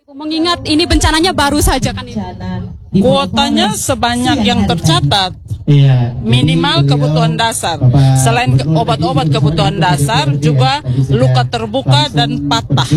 Mengingat ini bencananya baru saja kan ini. Kuotanya sebanyak yang tercatat. Minimal kebutuhan dasar. Selain obat-obat kebutuhan dasar, juga luka terbuka dan patah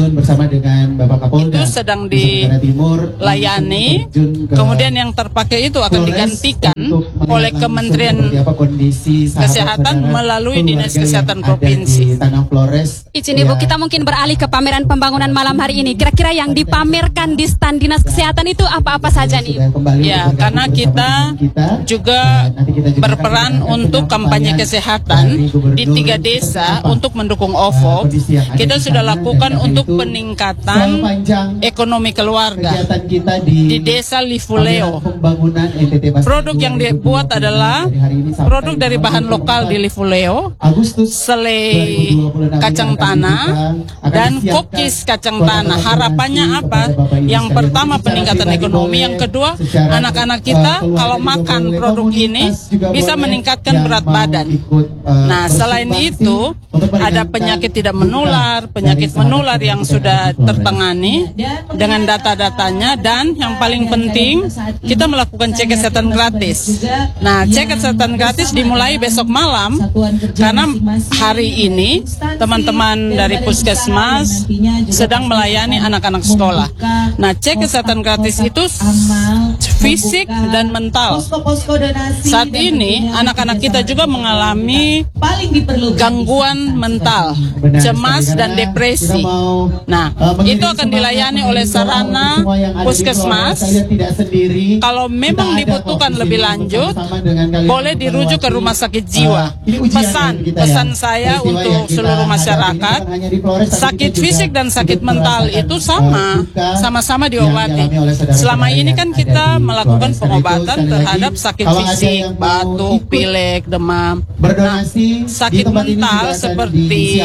itu sedang dilayani. Kemudian yang terpakai itu akan digantikan oleh Kementerian Kesehatan melalui Dinas Kesehatan Provinsi. Izin Ibu, kita mungkin beralih ke pameran pembangunan malam hari ini. Kira-kira yang dipamerkan di stand Dinas Kesehatan itu apa-apa saja nih? Ya, karena kita juga berperan untuk kampanye kesehatan di 3 desa untuk mendukung OVO. Kita sudah lakukan untuk peningkatan ekonomi keluarga di desa Lifuleo. Produk yang dibuat adalah produk dari bahan lokal di Lifuleo, selai kacang tanah dan kokis kacang tanah. Harapannya apa? Yang pertama peningkatan ekonomi, yang kedua anak-anak kita kalau makan produk ini bisa meningkatkan berat badan. Nah, selain itu ada penyakit tidak menular, penyakit menular yang sudah tertangani dengan data-datanya, dan yang paling penting kita melakukan cek kesehatan gratis. Nah, cek kesehatan gratis dimulai besok malam karena hari ini teman-teman dari Puskesmas sedang melayani anak-anak sekolah. Nah, cek kesehatan gratis itu fisik dan mental. Saat ini anak-anak kita juga mengalami gangguan mental, cemas dan depresi. Nah, itu akan dilayani oleh sarana Puskesmas. Kalau memang dibutuhkan lebih lanjut, boleh dirujuk ke rumah sakit jiwa. Pesan saya untuk seluruh masyarakat, sakit fisik dan sakit mental itu sama-sama diobati. Selama ini kan kita melakukan pengobatan terhadap sakit fisik, batuk, pilek, demam. Nah, sakit mental seperti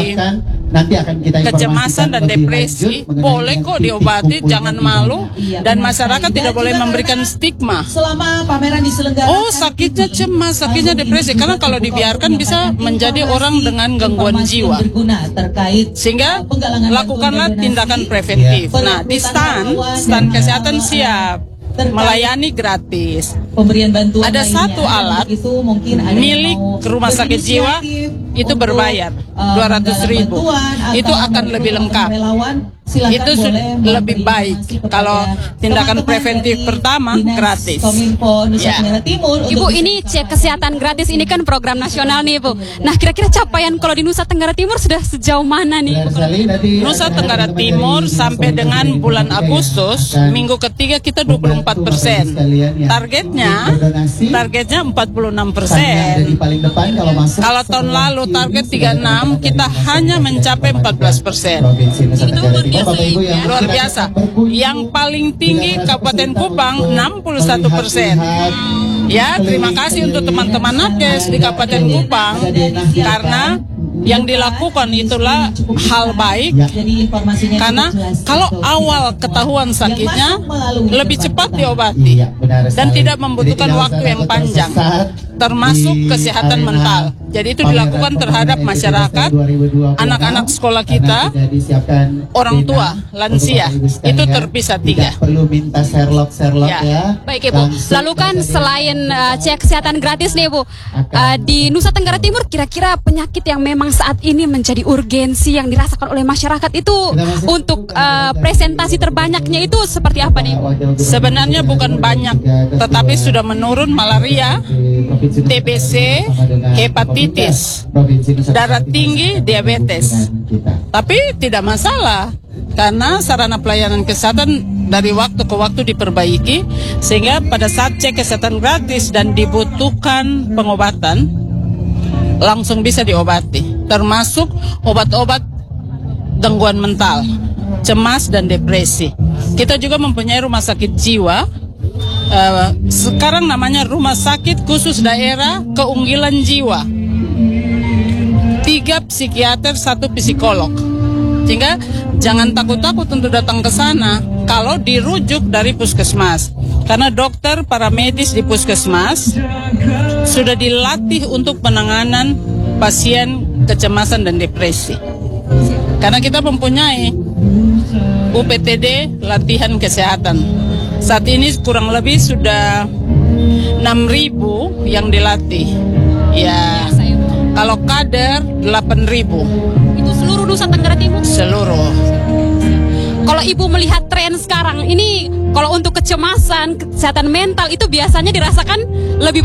kecemasan dan depresi boleh kok diobati, jangan malu, dan masyarakat tidak boleh memberikan stigma. Oh, sakitnya cemas, sakitnya depresi, karena kalau dibiarkan bisa menjadi orang dengan gangguan jiwa. Sehingga lakukanlah tindakan preventif. Nah, di stand kesehatan siap melayani gratis. Ada satu alat milik rumah sakit jiwa itu berbayar 200.000. Itu akan lebih lengkap. Itu lebih baik. Kalau tindakan preventif pertama gratis. Ya. Ibu, ini cek kesehatan gratis ini kan program nasional nih, Bu. Nah, kira-kira capaian kalau di Nusa Tenggara Timur sudah sejauh mana nih? Nusa Tenggara Timur sampai dengan bulan Agustus, minggu ketiga kita 24%. Targetnya 46%. Kalau tahun lalu target 36, kita hanya mencapai 14%. Luar biasa. Yang paling tinggi Kabupaten Kupang 61%. Ya, terima kasih untuk teman-teman nakes di Kabupaten Kupang karena yang dilakukan itulah hal baik, karena kalau awal ketahuan sakitnya lebih cepat diobati dan tidak membutuhkan waktu yang panjang, termasuk kesehatan mental. Jadi itu dilakukan terhadap masyarakat, anak-anak sekolah kita, orang tua, lansia. Itu terpisah 3. Ya. Baik, Ibu. Lalu kan selain cek kesehatan gratis nih, Bu, di Nusa Tenggara Timur kira-kira penyakit yang memang saat ini menjadi urgensi yang dirasakan oleh masyarakat itu untuk presentasi terbanyaknya itu seperti apa nih, Bu? Sebenarnya bukan banyak, tetapi sudah menurun malaria, TBC, hepatitis, darah tinggi, diabetes. Tapi tidak masalah, karena sarana pelayanan kesehatan dari waktu ke waktu diperbaiki, sehingga pada saat cek kesehatan gratis dan dibutuhkan pengobatan, langsung bisa diobati, termasuk obat-obat gangguan mental, cemas dan depresi. Kita juga mempunyai rumah sakit jiwa, sekarang namanya Rumah Sakit Khusus Daerah Keunggulan Jiwa, 3 psikiater, 1 psikolog. Sehingga jangan takut-takut untuk datang ke sana kalau dirujuk dari puskesmas, karena dokter para medis di puskesmas sudah dilatih untuk penanganan pasien kecemasan dan depresi. Karena kita mempunyai UPTD latihan kesehatan. Saat ini kurang lebih sudah 6.000 yang dilatih. Ya, kalau kader 8.000. Itu seluruh Nusa Tenggara Timur? Seluruh. Kalau Ibu melihat tren sekarang ini, kalau untuk kecemasan, kesehatan mental itu biasanya dirasakan lebih